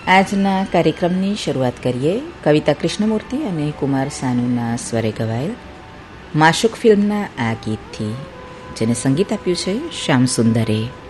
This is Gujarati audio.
આજના કાર્યક્રમની શરૂઆત કરીએ કવિતા કૃષ્ણમૂર્તિ અને કુમાર સાનુના સ્વરે ગવાયેલ માશુક ફિલ્મના આ ગીતથી, જેને સંગીત આપ્યું છે શ્યામ સુંદરે.